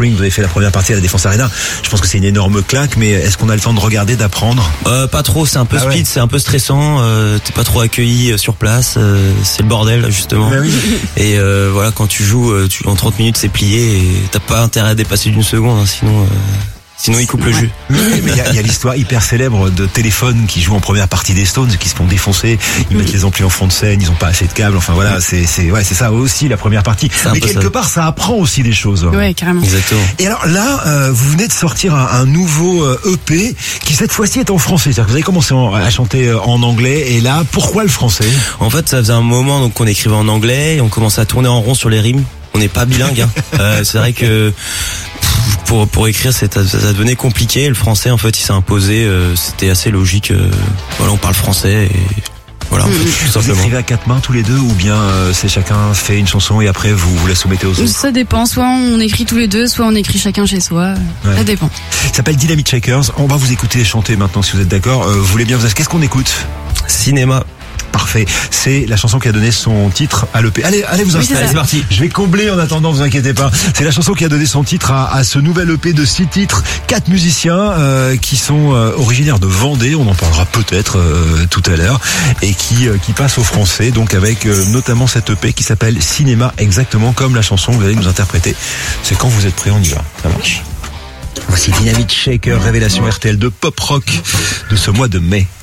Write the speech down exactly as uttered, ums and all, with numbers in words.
Offspring, vous avez fait la première partie à la Défense Arena. Je pense que c'est une énorme claque, mais est-ce qu'on a le temps de regarder, d'apprendre? Euh, pas trop, c'est un peu ah speed, ouais. c'est un peu stressant, euh, t'es pas trop accueilli sur place, euh, c'est le bordel justement. Bah oui. Et euh, voilà, quand tu joues, tu, en trente minutes c'est plié et t'as pas intérêt à dépasser d'une seconde, hein, sinon... Euh... Sinon, il coupe le jus. Oui, mais il y a, y a l'histoire hyper célèbre de Téléphone qui joue en première partie des Stones, qui se font défoncer. Ils mettent les amplis en fond de scène, ils ont pas assez de câbles. Enfin voilà, c'est c'est ouais, c'est ça aussi la première partie. Mais quelque ça. part, ça apprend aussi des choses. Ouais, carrément. Exactement. Et alors là, euh, vous venez de sortir un, un nouveau euh, E P qui cette fois-ci est en français. C'est-à-dire que vous avez commencé en, à chanter en anglais. Et là, pourquoi le français? En fait, ça faisait un moment donc qu'on écrivait en anglais, et on commençait à tourner en rond sur les rimes. On n'est pas bilingue. Hein. euh, c'est vrai que pour pour écrire, c'est, ça, ça devenait compliqué. Le français, en fait, il s'est imposé. Euh, c'était assez logique. Euh, voilà, on parle français et voilà. En fait, tout vous simplement. écrivez à quatre mains tous les deux, ou bien euh, c'est chacun fait une chanson et après vous vous la soumettez aux autres? Ça dépend. Soit on écrit tous les deux, soit on écrit chacun chez soi. Ouais. Ça dépend. Ça s'appelle Dynamite Shakers. On va vous écouter chanter maintenant, si vous êtes d'accord. Euh, vous voulez bien vous Qu'est-ce qu'on écoute? Cinéma. Parfait. C'est la chanson qui a donné son titre à l'E P. Allez, allez vous installer. Oui, c'est parti. Je vais combler en attendant, vous inquiétez pas. C'est la chanson qui a donné son titre à, à ce nouvel E P de six titres, quatre musiciens euh, qui sont euh, originaires de Vendée. On en parlera peut-être euh, tout à l'heure, et qui euh, qui passent au français. Donc avec euh, notamment cette E P qui s'appelle Cinéma, exactement comme la chanson que vous allez nous interpréter. C'est quand vous êtes prêts, on y va. Ça marche. Voici Dynamite Shaker, révélation R T L de pop rock de ce mois de mai.